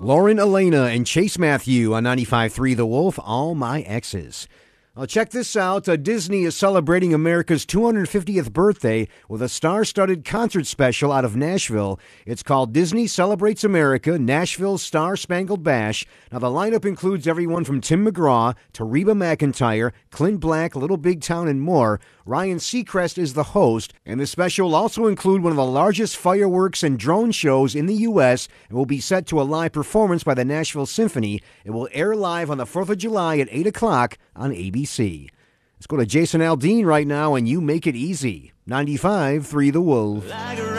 Lauren Elena and Chase Matthew on 95.3 The Wolf, All My Exes. Check this out. Disney is celebrating America's 250th birthday with a star-studded concert special out of Nashville. It's called Disney Celebrates America, Nashville's Star-Spangled Bash. Now, the lineup includes everyone from Tim McGraw to Reba McEntire, Clint Black, Little Big Town, and more. Ryan Seacrest is the host, and the special will also include one of the largest fireworks and drone shows in the U.S. and will be set to a live performance by the Nashville Symphony. It will air live on the 4th of July at 8 o'clock on ABC. Let's go to Jason Aldean right now, and You Make It Easy. 95.3 The Wolf.